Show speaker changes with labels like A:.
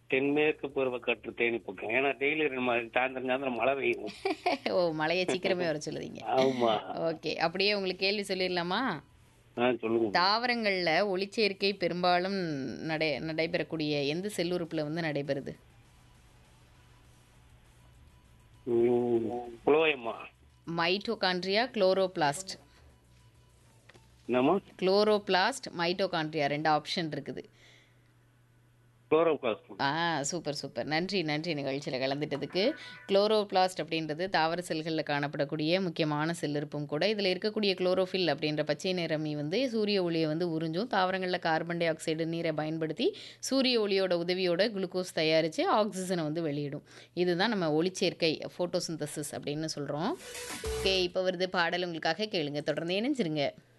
A: தென்மேற்கு பருவ காற்று தேனி பக்கம். ஏன்னா டெய்லி சாயந்தரம் சாயந்தரம் மழை பெய்யும்.
B: ஓ! மழைய சீக்கிரமே வர சொல்லுதீங்க.
A: ஆமா.
B: ஓகே. அப்படியே உங்களுக்கு கேள்வி சொல்லிடலாமா?
A: சொல்லுங்க.
B: தாவரங்கள்ல ஒளிச்சேர்க்கை பெரும்பாலும் நடைபெறக்கூடிய எந்த செல் உறுப்புல வந்து நடைபெறுது?
A: புலோயமா.
B: Mitochondria, chloroplast.
A: என்னம்மா?
B: குளோரோபிளாஸ்ட், மைட்டோகாண்ட்ரியா 2 ஆப்ஷன் இருக்குது.
A: குளோரோபிளாஸ்ட்.
B: Super, super. நன்றி, நன்றி நிகழ்ச்சியில கலந்துட்டதுக்கு. குளோரோபிளாஸ்ட் அப்படின்றது தாவர செல்கள்ல காணப்படக்கூடிய முக்கியமான செல்லிருப்பும் கூட. இதில இருக்கக்கூடிய குளோரோஃபில் அப்படின்ற பச்சை நிறமி வந்து சூரிய ஒளிய வந்து உறிஞ்சும். தாவரங்கள்ல கார்பன் டை ஆக்சைடு நீரை பயன்படுத்தி சூரிய ஒளியோட உதவியோட குளுக்கோஸ் தயாரிச்சு ஆக்ஸிஜனை வந்து வெளியிடும். இதுதான் நம்ம ஒளிச்சேர்க்கை ஃபோட்டோசிந்தசிஸ் அப்படின்னு சொல்றோம். ஓகே, இப்போ வருது பாடல் உங்களுக்காக கேளுங்க. தொடர்ந்து இணைஞ்சிருங்க.